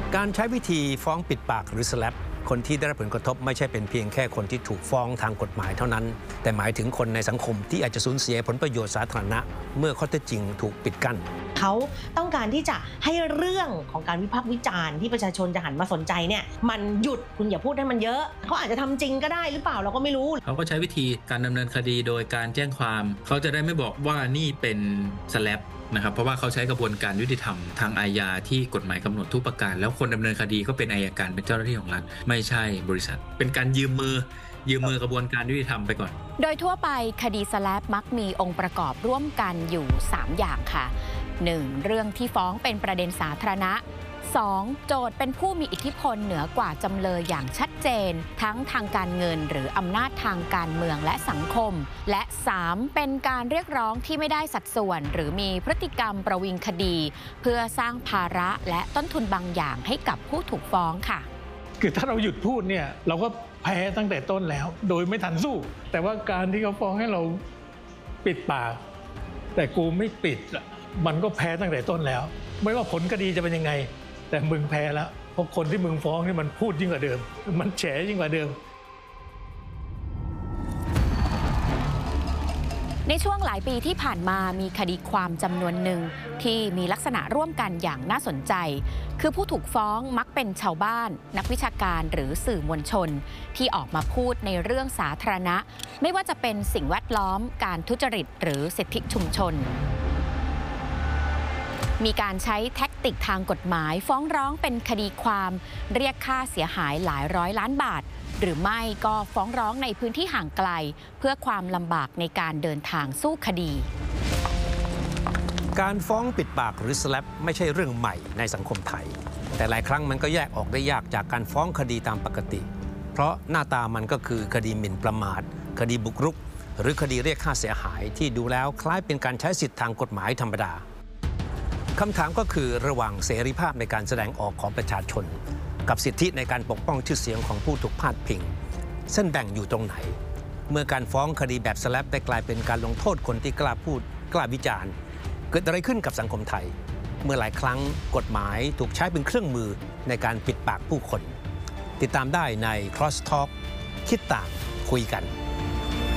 การใช้วิธีฟ้องปิดปากหรือสแลปคนที่ได้รับผลกระทบไม่ใช่เป็นเพียงแค่คนที่ถูกฟ้องทางกฎหมายเท่านั้นแต่หมายถึงคนในสังคมที่อาจจะสูญเสียผลประโยชน์สาธารณะเมื่อข้อเท็จจริงถูกปิดกั้นเขาต้องการที่จะให้เรื่องของการวิพากษ์วิจารณ์ที่ประชาชนจะหันมาสนใจเนี่ยมันหยุดคุณอย่าพูดให้มันเยอะเขาอาจจะทำจริงก็ได้หรือเปล่าเราก็ไม่รู้เขาก็ใช้วิธีการดำเนินคดีโดยการแจ้งความเขาจะได้ไม่บอกว่านี่เป็นสแลปนะครับเพราะว่าเขาใช้กระบวนการยุติธรรมทางอาญาที่กฎหมายกำหนดทุกประการแล้วคนดำเนินคดีก็เป็นอัยการเป็นเจ้าหน้าที่ของรัฐไม่ใช่บริษัทเป็นการยืมมือกระบวนการยุติธรรมไปก่อนโดยทั่วไปคดีสแลปมักมีองค์ประกอบร่วมกันอยู่3อย่างค่ะ 1. เรื่องที่ฟ้องเป็นประเด็นสาธารณะ 2. โจทก์เป็นผู้มีอิทธิพลเหนือกว่าจำเลยอย่างชัดเจนทั้งทางการเงินหรืออำนาจทางการเมืองและสังคมและ 3. เป็นการเรียกร้องที่ไม่ได้สัดส่วนหรือมีพฤติกรรมประวิงคดีเพื่อสร้างภาระและต้นทุนบางอย่างให้กับผู้ถูกฟ้องค่ะคือถ้าเราหยุดพูดเนี่ยเราก็แพ้ตั้งแต่ต้นแล้วโดยไม่ทันสู้แต่ว่าการที่เขาฟ้องให้เราปิดปากแต่กูไม่ปิดมันก็แพ้ตั้งแต่ต้นแล้วไม่ว่าผลคดีจะเป็นยังไงแต่มึงแพ้แล้วเพราะคนที่มึงฟ้องนี่มันพูดยิ่งกว่าเดิมมันแฉยิ่งกว่าเดิมในช่วงหลายปีที่ผ่านมามีคดีความจำนวนหนึ่งที่มีลักษณะร่วมกันอย่างน่าสนใจคือผู้ถูกฟ้องมักเป็นชาวบ้านนักวิชาการหรือสื่อมวลชนที่ออกมาพูดในเรื่องสาธารณะไม่ว่าจะเป็นสิ่งแวดล้อมการทุจริตหรือสิทธิชุมชนมีการใช้แท็กติกทางกฎหมายฟ้องร้องเป็นคดีความเรียกค่าเสียหายหลายร้อยล้านบาทหรือไม่ก็ฟ้องร้องในพื้นที่ห่างไกลเพื่อความลำบากในการเดินทางสู้คดีการฟ้องปิดปากหรือสแลปไม่ใช่เรื่องใหม่ในสังคมไทยแต่หลายครั้งมันก็แยกออกได้ยากจากการฟ้องคดีตามปกติเพราะหน้าตามันก็คือคดีหมิ่นประมาทคดีบุกรุกหรือคดีเรียกค่าเสียหายที่ดูแล้วคล้ายเป็นการใช้สิทธิทางกฎหมายธรรมดาคำถามก็คือระหว่างเสรีภาพในการแสดงออกของประชาชนกับสิทธิในการปกป้องชื่อเสียงของผู้ถูกพาดพิงเส้นแบ่งอยู่ตรงไหนเมื่อการฟ้องคดีแบบสแลปได้กลายเป็นการลงโทษคนที่กล้าพูดกล้าวิจารณ์เกิดอะไรขึ้นกับสังคมไทยเมื่อหลายครั้งกฎหมายถูกใช้เป็นเครื่องมือในการปิดปากผู้คนติดตามได้ใน Cross Talk คิดต่างคุยกัน